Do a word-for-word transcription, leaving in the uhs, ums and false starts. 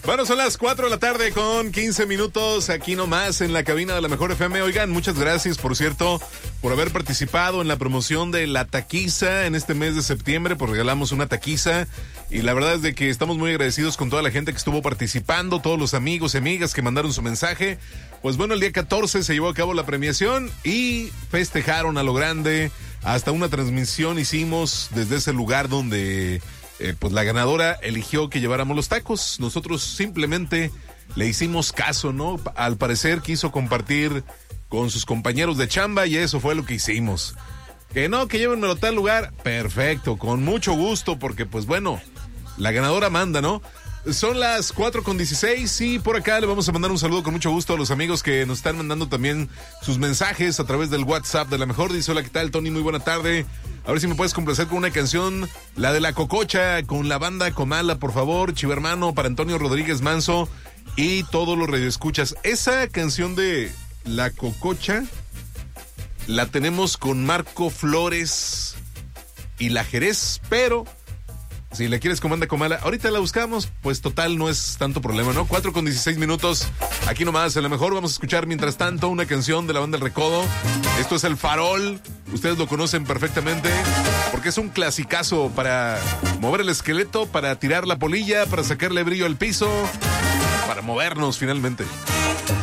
Bueno, son las cuatro de la tarde con quince minutos aquí nomás en la cabina de la Mejor F M. Oigan, muchas gracias, por cierto, por haber participado en la promoción de la taquiza en este mes de septiembre, pues regalamos una taquiza y la verdad es de que estamos muy agradecidos con toda la gente que estuvo participando, todos los amigos y amigas que mandaron su mensaje. Pues bueno, el día catorce se llevó a cabo la premiación y festejaron a lo grande. Hasta una transmisión hicimos desde ese lugar donde eh, pues la ganadora eligió que lleváramos los tacos. Nosotros simplemente le hicimos caso, ¿no? Al parecer quiso compartir con sus compañeros de chamba y eso fue lo que hicimos. Que no, que llévenmelo a tal lugar. Perfecto, con mucho gusto, porque pues bueno, la ganadora manda, ¿no? Son las cuatro con dieciséis y por acá le vamos a mandar un saludo con mucho gusto a los amigos que nos están mandando también sus mensajes a través del WhatsApp de la Mejor. Dice, hola, ¿qué tal, Tony? Muy buena tarde. A ver si me puedes complacer con una canción, la de La Cococha, con la banda Comala, por favor. Chivermano, para Antonio Rodríguez Manso y todos los radioescuchas. Esa canción de La Cococha la tenemos con Marco Flores y La Jerez, pero si le quieres comanda Comala, ahorita la buscamos, pues total no es tanto problema, ¿no? cuatro con dieciséis minutos, aquí nomás, a lo mejor vamos a escuchar mientras tanto una canción de la banda El Recodo. Esto es El Farol, ustedes lo conocen perfectamente, porque es un clasicazo para mover el esqueleto, para tirar la polilla, para sacarle brillo al piso, para movernos finalmente.